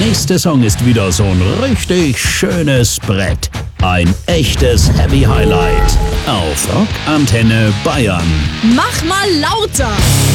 nächste Song ist wieder so ein richtig schönes Brett. Ein echtes Heavy Highlight auf Rockantenne Bayern. Mach mal lauter!